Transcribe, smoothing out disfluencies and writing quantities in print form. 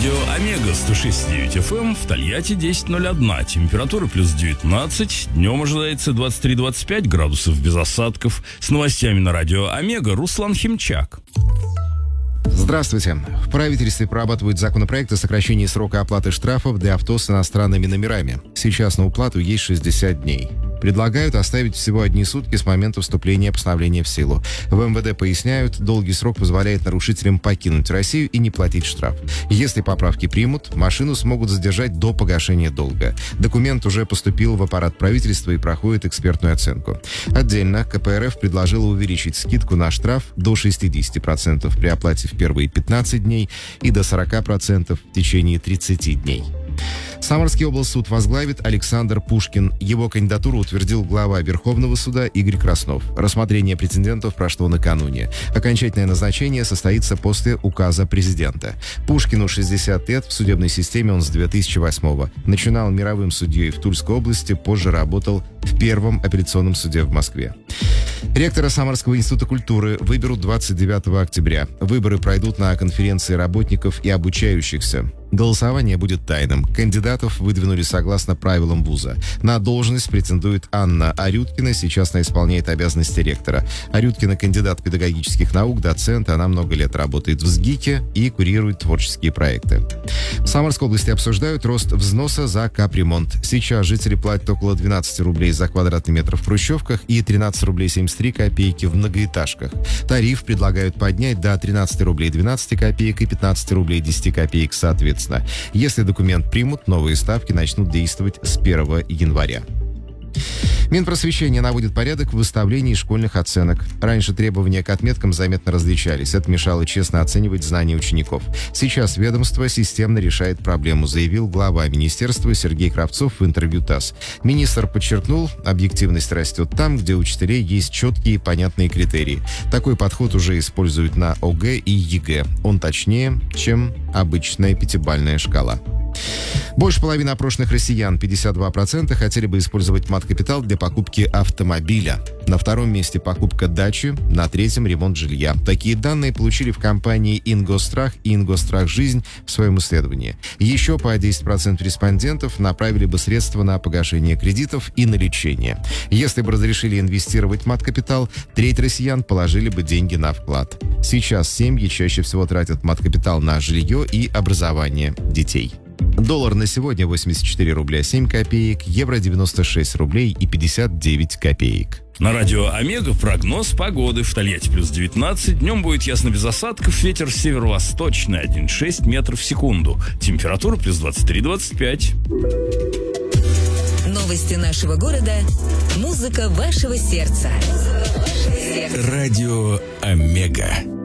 Радио Омега 106.9 FM, в Тольятти 10.01. Температура плюс 19. Днем ожидается 23-25 градусов без осадков. С новостями на Радио Омега Руслан Химчак. Здравствуйте. В правительстве прорабатывают законопроект о сокращении срока оплаты штрафов для авто с иностранными номерами. Сейчас на уплату есть 60 дней. Предлагают оставить всего одни сутки с момента вступления постановления в силу. В МВД поясняют, долгий срок позволяет нарушителям покинуть Россию и не платить штраф. Если поправки примут, машину смогут задержать до погашения долга. Документ уже поступил в аппарат правительства и проходит экспертную оценку. Отдельно КПРФ предложила увеличить скидку на штраф до 60% при оплате в первые 15 дней и до 40% в течение 30 дней. Самарский облсуд возглавит Александр Пушкин. Его кандидатуру утвердил глава Верховного суда Игорь Краснов. Рассмотрение претендентов прошло накануне. Окончательное назначение состоится после указа президента. Пушкину 60 лет, в судебной системе он с 2008-го. Начинал мировым судьей в Тульской области, позже работал в Первом апелляционном суде в Москве. Ректора Самарского института культуры выберут 29 октября. Выборы пройдут на конференции работников и обучающихся. Голосование будет тайным. Кандидатов выдвинули согласно правилам вуза. На должность претендует Анна Арюткина, сейчас она исполняет обязанности ректора. Арюткина — кандидат педагогических наук, доцент, она много лет работает в СГИКе и курирует творческие проекты. В Самарской области обсуждают рост взноса за капремонт. Сейчас жители платят около 12 рублей за квадратный метр в хрущевках и 13 рублей 73 копейки в многоэтажках. Тариф предлагают поднять до 13 рублей 12 копеек и 15 рублей 10 копеек соответственно. Если документ примут, новые ставки начнут действовать с 1 января. Минпросвещение наводит порядок в выставлении школьных оценок. Раньше требования к отметкам заметно различались. Это мешало честно оценивать знания учеников. Сейчас ведомство системно решает проблему, заявил глава министерства Сергей Кравцов в интервью ТАСС. Министр подчеркнул, объективность растет там, где у учителей есть четкие и понятные критерии. Такой подход уже используют на ОГЭ и ЕГЭ. Он точнее, чем обычная пятибалльная шкала. Больше половины опрошенных россиян, 52%, хотели бы использовать мат-капитал для покупки автомобиля. На втором месте покупка дачи, на третьем ремонт жилья. Такие данные получили в компании «Ингосстрах» и «Ингосстрах Жизнь» в своем исследовании. Еще по 10% респондентов направили бы средства на погашение кредитов и на лечение. Если бы разрешили инвестировать в мат-капитал, треть россиян положили бы деньги на вклад. Сейчас семьи чаще всего тратят мат-капитал на жилье и образование детей. Доллар на сегодня 84 рубля 7 копеек, евро 96 рублей и 59 копеек. На Радио Омега прогноз погоды. В Тольятти плюс 19. Днем будет ясно без осадков. Ветер северо-восточный 1,6 метров в секунду. Температура плюс 23-25. Новости нашего города. Музыка вашего сердца. Радио Омега.